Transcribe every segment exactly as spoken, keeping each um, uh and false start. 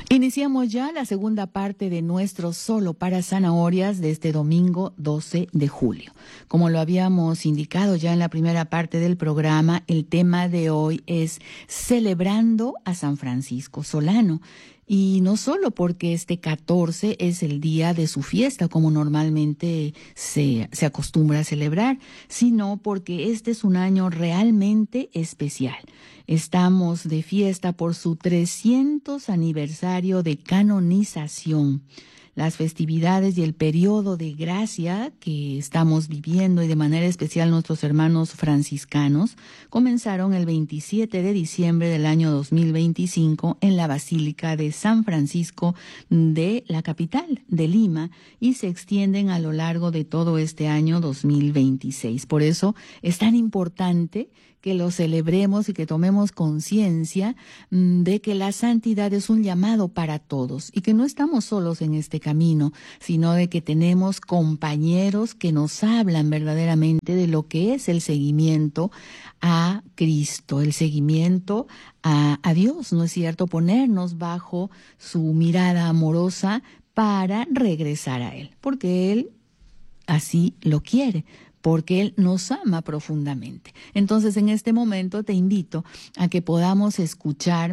Iniciamos ya la segunda parte de nuestro Solo para Zanahorias de este domingo doce de julio. Como lo habíamos indicado ya en la primera parte del programa, el tema de hoy es celebrando a San Francisco Solano. Y no solo porque este catorce es el día de su fiesta, como normalmente se, se acostumbra a celebrar, sino porque este es un año realmente especial. Estamos de fiesta por su trescientos aniversario de canonización. Las festividades y el periodo de gracia que estamos viviendo, y de manera especial nuestros hermanos franciscanos, comenzaron el veintisiete de diciembre del año dos mil veinticinco en la Basílica de San Francisco de la capital, de Lima, y se extienden a lo largo de todo este año dos mil veintiséis. Por eso es tan importante que lo celebremos y que tomemos conciencia de que la santidad es un llamado para todos y que no estamos solos en este camino, sino de que tenemos compañeros que nos hablan verdaderamente de lo que es el seguimiento a Cristo, el seguimiento a, a Dios, ¿no es cierto? Ponernos bajo su mirada amorosa para regresar a Él, porque Él así lo quiere, porque Él nos ama profundamente. Entonces, en este momento te invito a que podamos escuchar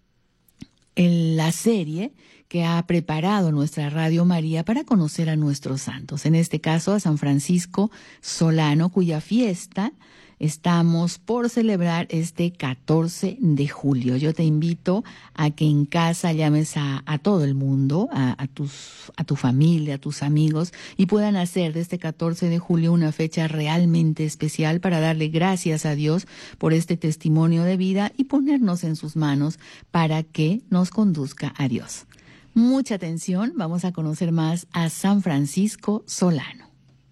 en la serie que ha preparado nuestra Radio María para conocer a nuestros santos. En este caso, a San Francisco Solano, cuya fiesta estamos por celebrar este catorce de julio. Yo te invito a que en casa llames a, a todo el mundo, a, a, tus, a tu familia, a tus amigos, y puedan hacer de este catorce de julio una fecha realmente especial para darle gracias a Dios por este testimonio de vida y ponernos en sus manos para que nos conduzca a Dios. Mucha atención, vamos a conocer más a San Francisco Solano.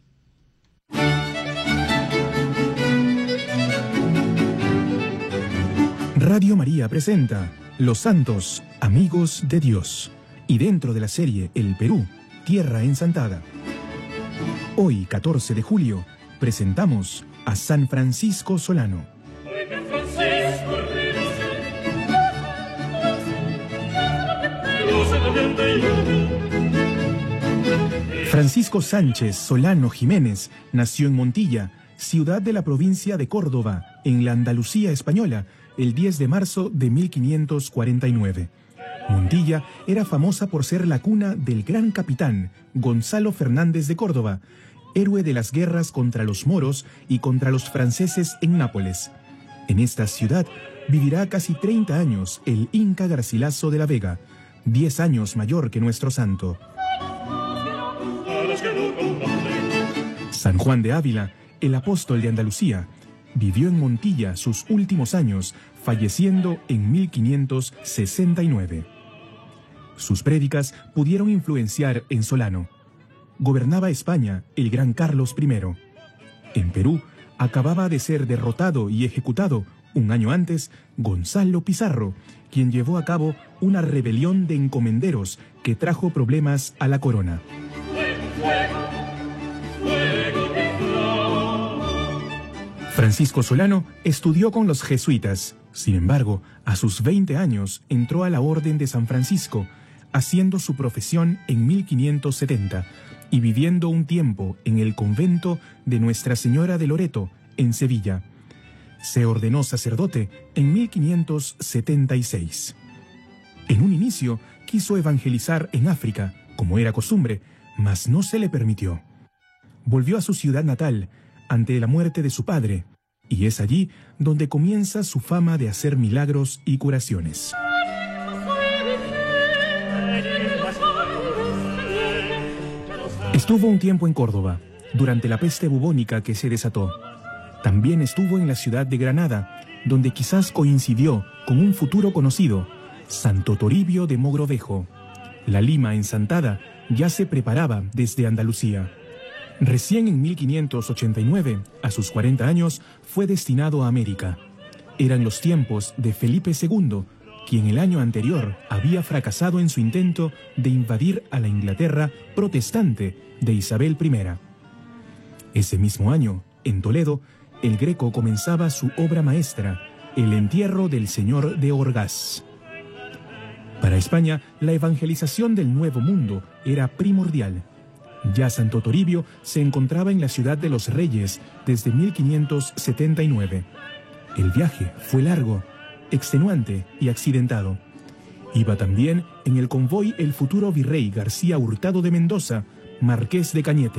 Radio María presenta Los Santos, Amigos de Dios, y dentro de la serie El Perú, Tierra Ensantada. Hoy, catorce de julio, presentamos a San Francisco Solano. Francisco Sánchez Solano Jiménez nació en Montilla, ciudad de la provincia de Córdoba, en la Andalucía española, el diez de marzo de mil quinientos cuarenta y nueve. Montilla era famosa por ser la cuna del gran capitán Gonzalo Fernández de Córdoba, héroe de las guerras contra los moros y contra los franceses en Nápoles. En esta ciudad vivirá casi treinta años el Inca Garcilaso de la Vega, diez años mayor que nuestro santo. San Juan de Ávila, el apóstol de Andalucía, vivió en Montilla sus últimos años, falleciendo en mil quinientos sesenta y nueve. Sus prédicas pudieron influenciar en Solano. Gobernaba España el gran Carlos primero. En Perú, acababa de ser derrotado y ejecutado, un año antes, Gonzalo Pizarro, quien llevó a cabo una rebelión de encomenderos que trajo problemas a la corona. Francisco Solano estudió con los jesuitas. Sin embargo, a sus veinte años entró a la Orden de San Francisco, haciendo su profesión en mil quinientos setenta y viviendo un tiempo en el convento de Nuestra Señora de Loreto, en Sevilla. Se ordenó sacerdote en mil quinientos setenta y seis. En un inicio quiso evangelizar en África, como era costumbre, mas no se le permitió. Volvió a su ciudad natal ante la muerte de su padre, y es allí donde comienza su fama de hacer milagros y curaciones. Estuvo un tiempo en Córdoba, durante la peste bubónica que se desató. También estuvo en la ciudad de Granada, donde quizás coincidió con un futuro conocido, Santo Toribio de Mogrovejo. La Lima ensantada ya se preparaba desde Andalucía. Recién en mil quinientos ochenta y nueve, a sus cuarenta años, fue destinado a América. Eran los tiempos de Felipe segundo, quien el año anterior había fracasado en su intento de invadir a la Inglaterra protestante de Isabel primera. Ese mismo año, en Toledo, el Greco comenzaba su obra maestra, El entierro del Señor de Orgaz. Para España, la evangelización del Nuevo Mundo era primordial. Ya Santo Toribio se encontraba en la ciudad de los Reyes desde mil quinientos setenta y nueve. El viaje fue largo, extenuante y accidentado. Iba también en el convoy el futuro virrey García Hurtado de Mendoza, marqués de Cañete.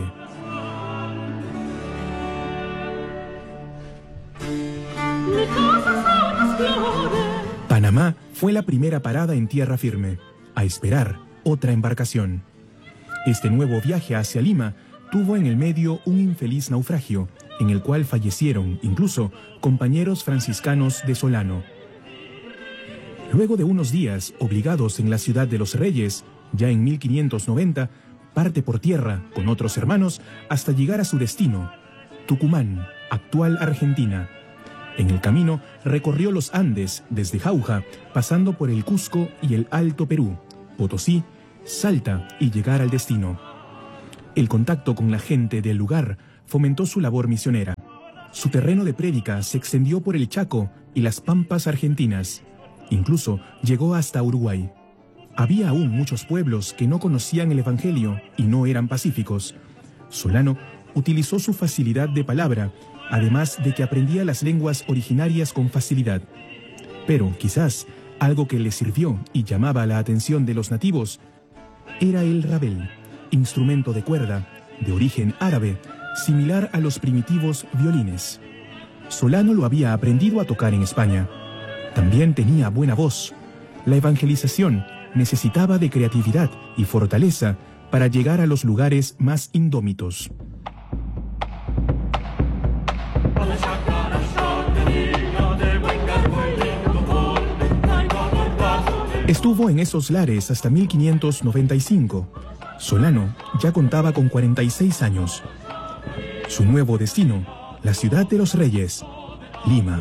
Panamá fue la primera parada en tierra firme, a esperar otra embarcación. Este nuevo viaje hacia Lima tuvo en el medio un infeliz naufragio, en el cual fallecieron, incluso, compañeros franciscanos de Solano. Luego de unos días obligados en la ciudad de los Reyes, ya en mil quinientos noventa, parte por tierra con otros hermanos hasta llegar a su destino, Tucumán, actual Argentina. En el camino recorrió los Andes desde Jauja, pasando por el Cusco y el Alto Perú, Potosí, Salta y llegar al destino. El contacto con la gente del lugar fomentó su labor misionera. Su terreno de prédica se extendió por el Chaco y las Pampas argentinas. Incluso llegó hasta Uruguay. Había aún muchos pueblos que no conocían el Evangelio y no eran pacíficos. Solano utilizó su facilidad de palabra, además de que aprendía las lenguas originarias con facilidad. Pero quizás algo que le sirvió y llamaba la atención de los nativos era el rabel, instrumento de cuerda, de origen árabe, similar a los primitivos violines. Solano lo había aprendido a tocar en España. También tenía buena voz. La evangelización necesitaba de creatividad y fortaleza para llegar a los lugares más indómitos. Estuvo en esos lares hasta mil quinientos noventa y cinco. Solano ya contaba con cuarenta y seis años. Su nuevo destino, la ciudad de los Reyes, Lima.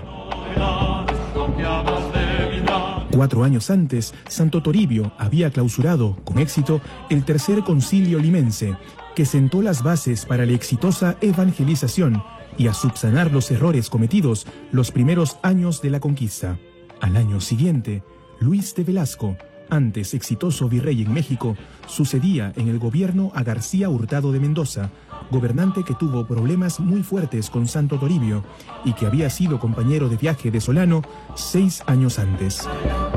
Cuatro años antes, Santo Toribio había clausurado, con éxito, el tercer concilio limense, que sentó las bases para la exitosa evangelización y a subsanar los errores cometidos los primeros años de la conquista. Al año siguiente, Luis de Velasco, antes exitoso virrey en México, sucedía en el gobierno a García Hurtado de Mendoza, gobernante que tuvo problemas muy fuertes con Santo Toribio y que había sido compañero de viaje de Solano seis años antes.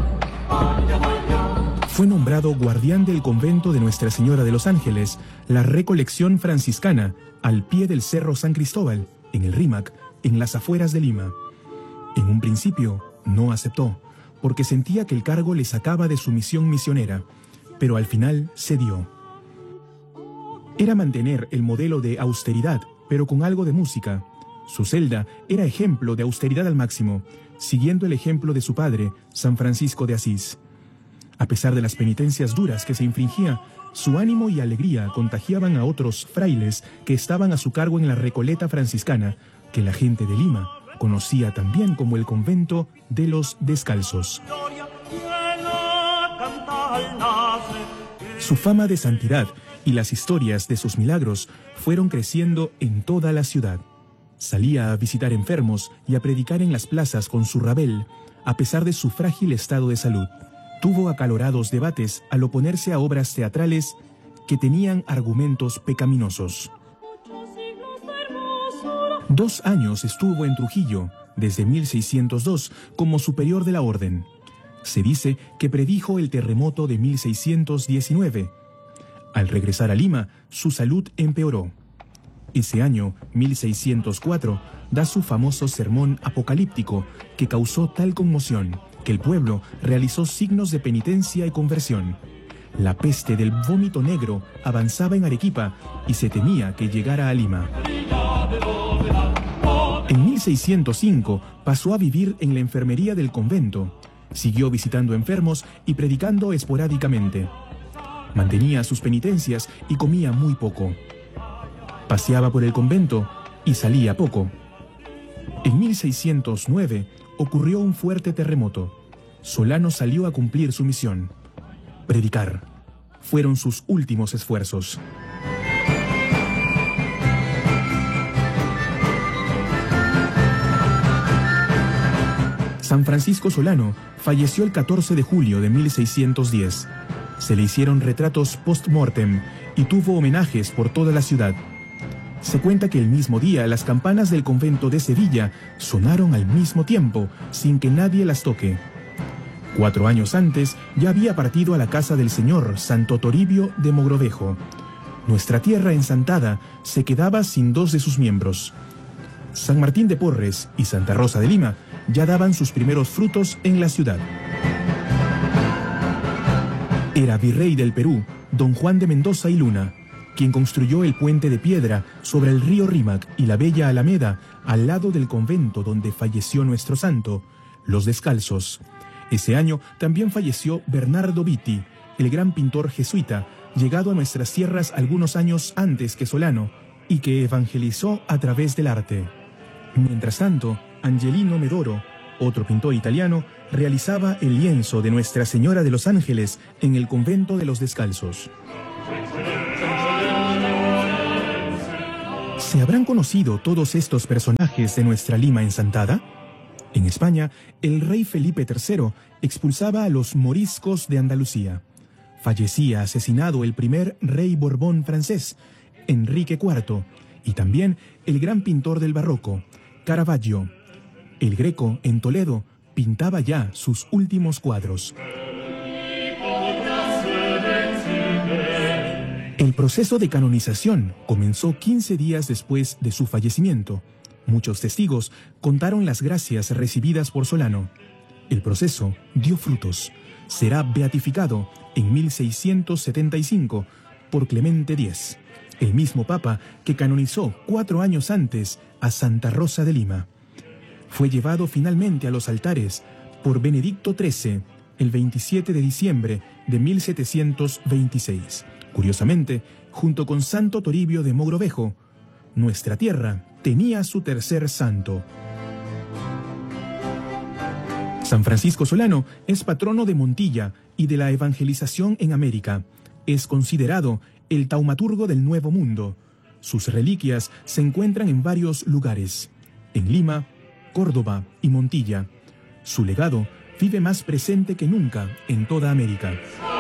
Fue nombrado guardián del convento de Nuestra Señora de los Ángeles, la Recolección Franciscana, al pie del Cerro San Cristóbal, en el Rímac, en las afueras de Lima. En un principio no aceptó, porque sentía que el cargo le sacaba de su misión misionera, pero al final cedió. Era mantener el modelo de austeridad, pero con algo de música. Su celda era ejemplo de austeridad al máximo, siguiendo el ejemplo de su padre, San Francisco de Asís. A pesar de las penitencias duras que se infringía, su ánimo y alegría contagiaban a otros frailes que estaban a su cargo en la Recoleta franciscana, que la gente de Lima conocía también como el convento de los descalzos. Su fama de santidad y las historias de sus milagros fueron creciendo en toda la ciudad. Salía a visitar enfermos y a predicar en las plazas con su rabel, a pesar de su frágil estado de salud. Tuvo acalorados debates al oponerse a obras teatrales que tenían argumentos pecaminosos. Dos años estuvo en Trujillo, desde mil seiscientos dos, como superior de la orden. Se dice que predijo el terremoto de mil seiscientos diecinueve. Al regresar a Lima, su salud empeoró. Ese año, mil seiscientos cuatro, da su famoso sermón apocalíptico, que causó tal conmoción que el pueblo realizó signos de penitencia y conversión. La peste del vómito negro avanzaba en Arequipa y se temía que llegara a Lima. En mil seiscientos cinco pasó a vivir en la enfermería del convento. Siguió visitando enfermos y predicando esporádicamente. Mantenía sus penitencias y comía muy poco. Paseaba por el convento y salía poco. En mil seiscientos nueve ocurrió un fuerte terremoto. Solano salió a cumplir su misión: predicar. Fueron sus últimos esfuerzos. San Francisco Solano falleció el catorce de julio de mil seiscientos diez. Se le hicieron retratos post-mortem y tuvo homenajes por toda la ciudad. Se cuenta que el mismo día las campanas del convento de Sevilla sonaron al mismo tiempo, sin que nadie las toque. Cuatro años antes ya había partido a la casa del señor Santo Toribio de Mogrovejo. Nuestra tierra ensantada se quedaba sin dos de sus miembros. San Martín de Porres y Santa Rosa de Lima ya daban sus primeros frutos en la ciudad. Era virrey del Perú, don Juan de Mendoza y Luna, quien construyó el puente de piedra sobre el río Rímac y la bella Alameda al lado del convento donde falleció nuestro santo, los Descalzos. Ese año también falleció Bernardo Vitti, el gran pintor jesuita, llegado a nuestras tierras algunos años antes que Solano, y que evangelizó a través del arte. Mientras tanto, Angelino Medoro, otro pintor italiano, realizaba el lienzo de Nuestra Señora de los Ángeles en el convento de los Descalzos. ¿Se habrán conocido todos estos personajes de nuestra Lima ensantada? En España, el rey Felipe tercero expulsaba a los moriscos de Andalucía. Fallecía asesinado el primer rey Borbón francés, Enrique cuarto, y también el gran pintor del barroco, Caravaggio. El Greco, en Toledo, pintaba ya sus últimos cuadros. El proceso de canonización comenzó quince días después de su fallecimiento. Muchos testigos contaron las gracias recibidas por Solano. El proceso dio frutos. Será beatificado en mil seiscientos setenta y cinco por Clemente X, el mismo papa que canonizó cuatro años antes a Santa Rosa de Lima. Fue llevado finalmente a los altares por Benedicto trece el veintisiete de diciembre de mil setecientos veintiséis. Curiosamente, junto con Santo Toribio de Mogrovejo, nuestra tierra tenía su tercer santo. San Francisco Solano es patrono de Montilla y de la evangelización en América. Es considerado el taumaturgo del Nuevo Mundo. Sus reliquias se encuentran en varios lugares, en Lima, Córdoba y Montilla. Su legado vive más presente que nunca en toda América.